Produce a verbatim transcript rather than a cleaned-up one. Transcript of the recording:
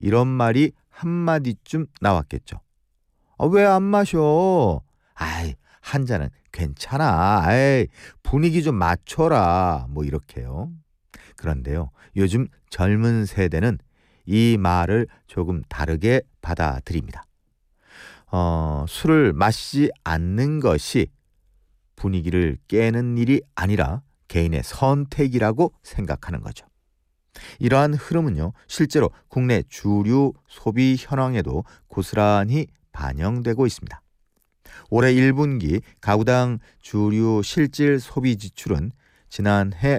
이런 말이 한마디쯤 나왔겠죠. 아, 왜 안 마셔? 아이, 한 잔은 괜찮아. 아이, 분위기 좀 맞춰라. 뭐 이렇게요. 그런데요, 요즘 젊은 세대는 이 말을 조금 다르게 받아들입니다. 어, 술을 마시지 않는 것이 분위기를 깨는 일이 아니라 개인의 선택이라고 생각하는 거죠. 이러한 흐름은요, 실제로 국내 주류 소비 현황에도 고스란히 반영되고 있습니다. 올해 일 분기 가구당 주류 실질 소비 지출은 지난해